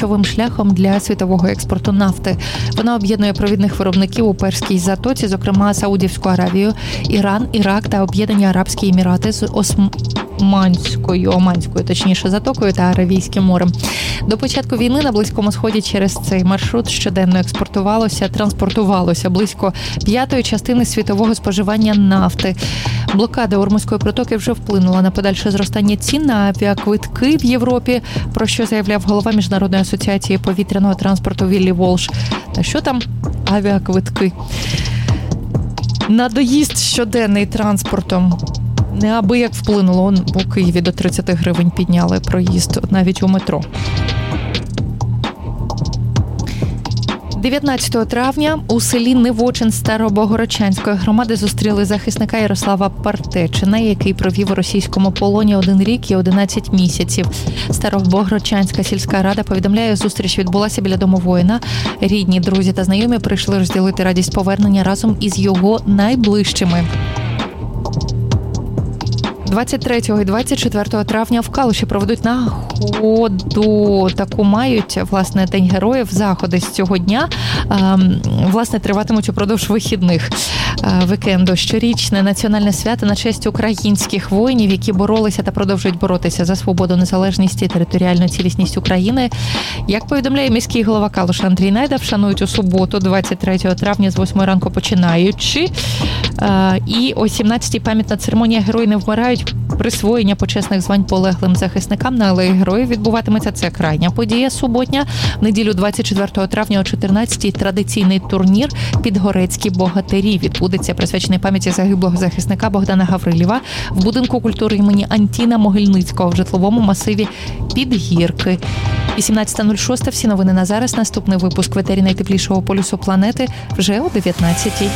ключовим шляхом для світового експорту нафти. Вона об'єднує провідних виробників у Перській затоці, зокрема Саудівську Аравію, Іран, Ірак та Об'єднані Арабські Емірати з Оманською затокою та Аравійським морем. До початку війни на Близькому Сході через цей маршрут щоденно транспортувалося близько 1/5 світового споживання нафти. Блокада Ормузької протоки вже вплинула на подальше зростання цін на авіаквитки в Європі, про що заявляв голова Міжнародної асоціації повітряного транспорту Віллі Волш. Та що там авіаквитки? На доїзд щоденний транспортом неабияк вплинуло. У Києві до 30 гривень підняли проїзд навіть у метро. 19 травня у селі Невочин Старобогородчанської громади зустріли захисника Ярослава Партечина, який провів у російському полоні 1 рік і 11 місяців. Старобогородчанська сільська рада повідомляє, зустріч відбулася біля дому воїна. Рідні, друзі та знайомі прийшли розділити радість повернення разом із його найближчими. 23 і 24 травня в Калуші проведуть нагоду, таку мають, власне, День героїв, заходи з цього дня, власне, триватимуть упродовж вихідних вікенду. Щорічне національне свято на честь українських воїнів, які боролися та продовжують боротися за свободу, незалежність і територіальну цілісність України. Як повідомляє міський голова Калуша Андрій Найда, вшанують у суботу, 23 травня з 8 ранку починаючи. І о 17-й пам'ятна церемонія «Герої не вмирають», присвоєння почесних звань полеглим захисникам на Алеї Героїв відбуватиметься. Це крайня подія суботня. В неділю 24 травня о 14-й традиційний турнір «Підгорецькі богатирі» відбудеться, присвячений пам'яті загиблого захисника Богдана Гаврилєва в будинку культури імені Антіна Могильницького в житловому масиві Підгірки. 18:06. Всі новини на зараз. Наступний випуск в етері найтеплішого полюсу планети вже о 19-й.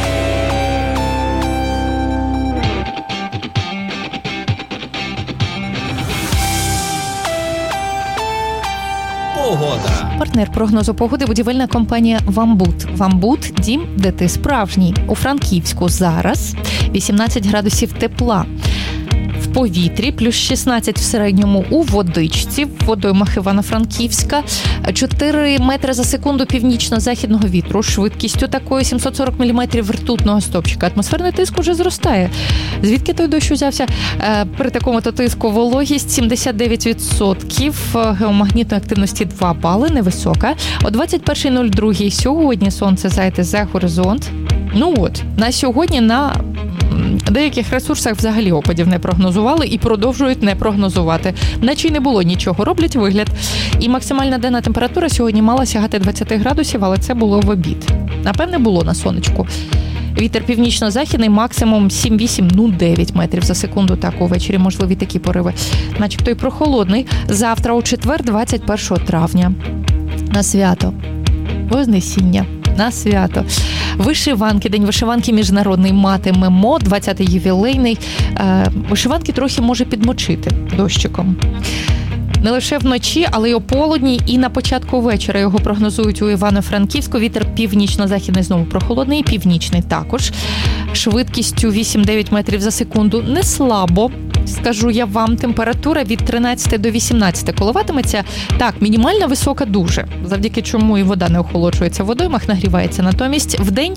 Погода. Партнер прогнозу погоди – будівельна компанія «Вамбут». «Вамбут» – дім, де ти справжній. У Франківську зараз 18 градусів тепла. В повітрі плюс 16 в середньому у водичці, в водоймах Івано-Франківська, 4 метри за секунду північно-західного вітру, швидкістю такою 740 мм ртутного стовпчика. Атмосферний тиск уже зростає. Звідки той дощ узявся? При такому-то тиску вологість 79%, геомагнітної активності 2 бали, невисока. О 21:02 сьогодні сонце зайде за горизонт. На сьогодні на деяких ресурсах взагалі опадів не прогнозували і продовжують не прогнозувати. Наче й не було нічого, роблять вигляд. І максимальна денна температура сьогодні мала сягати 20 градусів, але це було в обід. Напевне, було на сонечку. Вітер північно-західний, максимум 7-8, 9 метрів за секунду. Так, увечері можливі такі пориви. Начебто й прохолодний. Завтра у четвер, 21 травня. На свято. Вознесіння. На свято. Вишиванки, День вишиванки міжнародний матимемо, 20-й ювілейний. Вишиванки трохи може підмочити дощиком. Не лише вночі, але й ополудні, і на початку вечора його прогнозують у Івано-Франківську. Вітер північно-західний знову прохолодний, північний також. Швидкістю 8-9 метрів за секунду. Не слабо, скажу я вам. Температура від 13 до 18 коливатиметься. Так, мінімальна висока дуже, завдяки чому і вода не охолоджується в водоймах, нагрівається. Натомість вдень,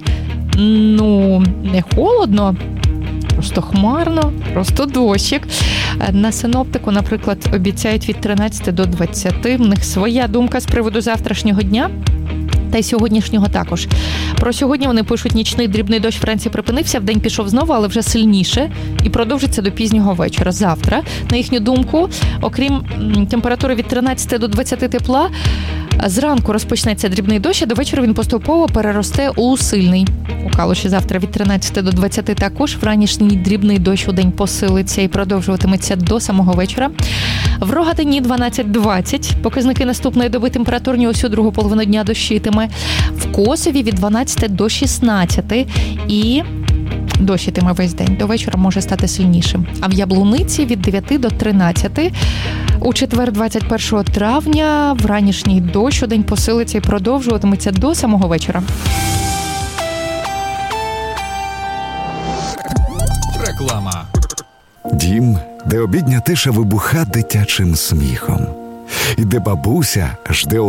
не холодно, просто хмарно, просто дощик. На синоптику, наприклад, обіцяють від 13 до 20. В них своя думка з приводу завтрашнього дня. Та й сьогоднішнього також. Про сьогодні вони пишуть: нічний дрібний дощ вранці припинився, вдень пішов знову, але вже сильніше, і продовжиться до пізнього вечора. Завтра, на їхню думку, окрім температури від 13 до 20 тепла, зранку розпочнеться дрібний дощ, а до вечора він поступово переросте у сильний. У Калуші завтра від 13 до 20 також. Вранішній дрібний дощ у день посилиться і продовжуватиметься до самого вечора. В Рогатині 12-20. Показники наступної доби температурні усю другу половину дня дощитиме. В Косові від 12 до 16. І дощитиме весь день. До вечора може стати сильнішим. А в Яблуниці від 9 до 13. У четвер, 21 травня, вранішній дощ у день посилиться і продовжуватиметься до самого вечора. Реклама. Дім, де обідня тиша вибуха дитячим сміхом. І де бабуся жде